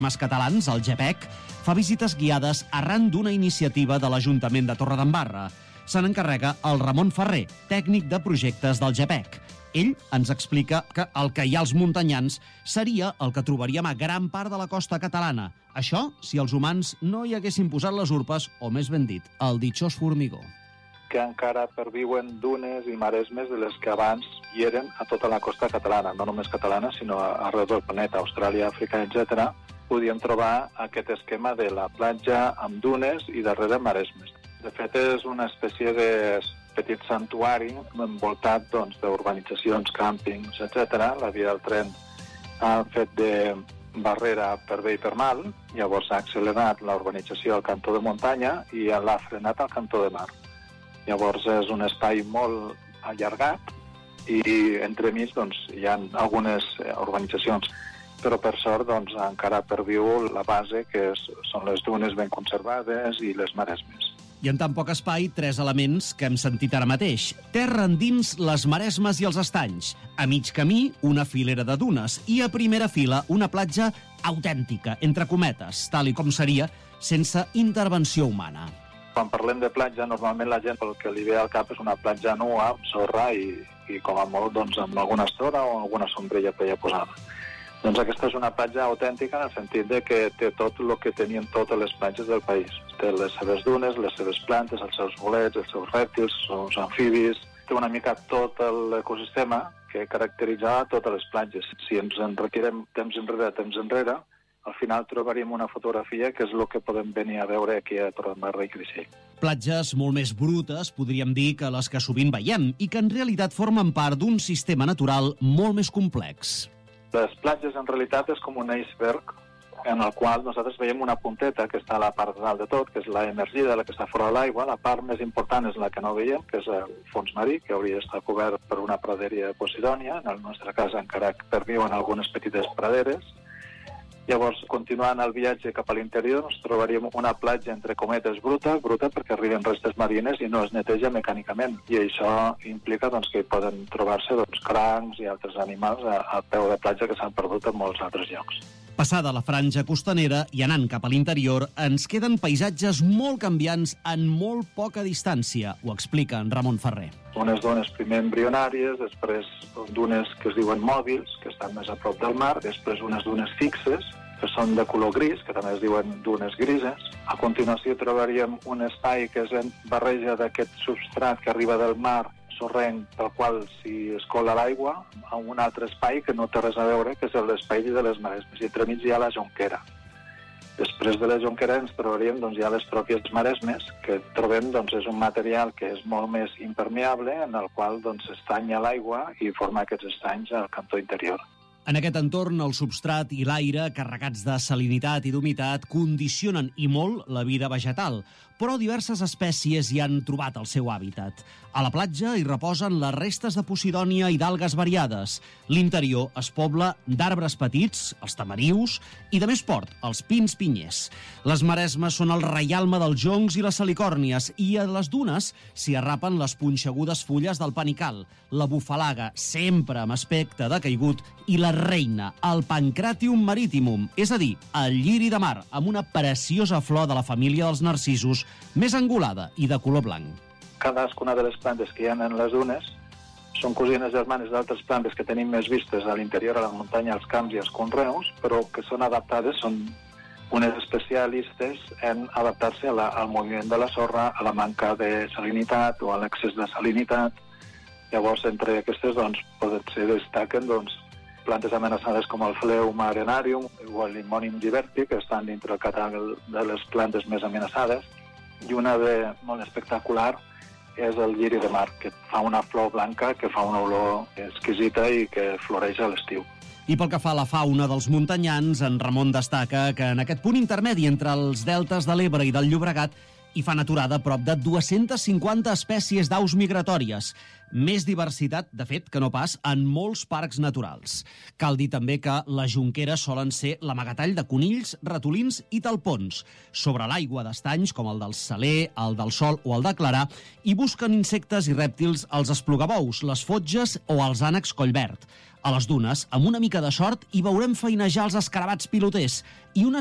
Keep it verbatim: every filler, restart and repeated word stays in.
Els catalans, el GEPEC, fa visites guiades arran d'una iniciativa de l'Ajuntament de Torredembarra. Se n'encarrega el Ramon Ferrer, tècnic de projectes del GEPEC. Ell ens explica que el que hi ha als muntanyans seria el que trobaríem a gran part de la costa catalana. Això si els humans no hi haguessin posat les urpes, o més ben dit, el ditxós formigó. Que encara perviuen dunes i maresmes de les que abans hi eren a tota la costa catalana, no només catalana, sinó arreu del planeta, Austràlia, Àfrica, etcètera. Podíem trobar aquest esquema de la platja amb dunes i darrere maresmes. De fet, és una espècie de petit santuari envoltat doncs, d'urbanitzacions, càmpings, etcètera. La via del tren ha fet de barrera per bé i per mal, llavors ha accelerat la urbanització al cantó de muntanya i l'ha frenat al cantó de mar. Llavors és un espai molt allargat i entremig doncs, hi ha algunes urbanitzacions, però per sort doncs, encara perviu la base, que és, són les dunes ben conservades i les maresmes. I en tan poc espai, tres elements que hem sentit ara mateix. Terra endins, les maresmes i els estanys. A mig camí, una filera de dunes. I a primera fila, una platja autèntica, entre cometes, tal i com seria, sense intervenció humana. Quan parlem de platja, normalment la gent el que li ve al cap és una platja nua, amb sorra i, i com a molt doncs, amb alguna estora o alguna sombrilla per allà posada. Doncs aquesta és una platja autèntica en el sentit de que té tot el que tenien totes les platges del país. Té les seves dunes, les seves plantes, els seus bolets, els seus rèptils, els seus amfibis. Té una mica tot l'ecosistema que caracteritzava totes les platges. Si ens en retirem temps enrere, temps enrere, al final trobaríem una fotografia que és el que podem venir a veure aquí a Torredembarra i Creixell. Platges molt més brutes, podríem dir, que les que sovint veiem i que en realitat formen part d'un sistema natural molt més complex. Les platges en realitat és com un iceberg en el qual nosaltres veiem una punteta que està a la part dalt de tot, que és la emergida, la que està fora de l'aigua. La part més important és la que no veiem, que és el fons marí, que hauria d'estar cobert per una praderia posidònia. En el nostre cas encara perviuen algunes petites praderes. Llavors, continuant el viatge cap a l'interior, ens trobaríem una platja entre cometes bruta, bruta perquè arriben restes marines i no es neteja mecànicament. I això implica doncs, que hi poden trobar-se doncs, crancs i altres animals al peu de platja que s'han perdut en molts altres llocs. Passada la franja costanera i anant cap a l'interior, ens queden paisatges molt canviants en molt poca distància, ho explica en Ramon Ferrer. Unes dunes primer embrionàries, després dunes que es diuen mòbils, que estan més a prop del mar, després unes dunes fixes, que són de color gris, que també es diuen dunes grises. A continuació trobaríem un espai que és en barreja d'aquest substrat que arriba del mar, sorrenc, pel qual s'hi escola l'aigua, a un altre espai que no té res a veure, que és l'espai de les maresmes, i entremig hi ha la jonquera. Després de la jonquera ens trobaríem doncs, ja les pròpies maresmes, que trobem doncs, és un material que és molt més impermeable, en el qual doncs, s'estanya l'aigua i forma aquests estanys al cantó interior. En aquest entorn, el substrat i l'aire, carregats de salinitat i d'humitat, condicionen i molt la vida vegetal, però diverses espècies hi han trobat el seu hàbitat. A la platja hi reposen les restes de posidònia i d'algues variades. L'interior es pobla d'arbres petits, els tamarius, i de més port, els pins pinyers. Les maresmes són el reialme dels joncs i les salicòrnies, i a les dunes s'hi arrapen les punxegudes fulles del panical, la bufalaga, sempre amb aspecte de caigut, i la reina, el Pancratium maritimum, és a dir, el lliri de mar, amb una preciosa flor de la família dels narcisos, més angulada i de color blanc. Cadascuna de les plantes que hi ha en les dunes són cosines germanes d'altres plantes que tenim més vistes a l'interior, a la muntanya, als camps i als conreus, però que són adaptades, són unes especialistes en adaptar-se a la, al moviment de la sorra, a la manca de salinitat o a l'excés de salinitat. Llavors, entre aquestes, doncs, poden ser, destaquen, doncs, plantes amenaçades com el Phleum arenarium o el Limonium gibberti, que estan dintre el catàleg de les plantes més amenaçades, i una de molt espectacular és el lliri de mar, que fa una flor blanca que fa una olor exquisita i que floreix a l'estiu. I pel que fa a la fauna dels muntanyans, en Ramon destaca que en aquest punt intermedi entre els deltes de l'Ebre i del Llobregat hi fan aturada prop de dues-centes cinquanta espècies d'aus migratòries. Més diversitat, de fet, que no pas en molts parcs naturals. Cal dir també que les jonqueres solen ser l'amagatall de conills, ratolins i talpons. Sobre l'aigua d'estanys, com el del Saler, el del Sol o el de Clarà, hi busquen insectes i rèptils els esplugabous, les fotges o els ànecs collverd. A les dunes, amb una mica de sort, hi veurem feinejar els escarabats piloters i una